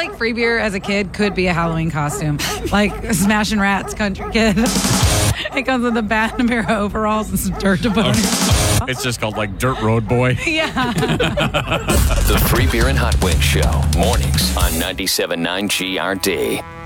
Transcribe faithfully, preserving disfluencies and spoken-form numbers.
like free beer as a kid could be a Halloween costume, like Smashing Rats Country Kid. It comes with a bat and a pair of overalls and some dirt to put on your It's just called like Dirt Road Boy. Yeah. The Free Beer and Hot Wings Show, mornings on ninety-seven point nine G R D.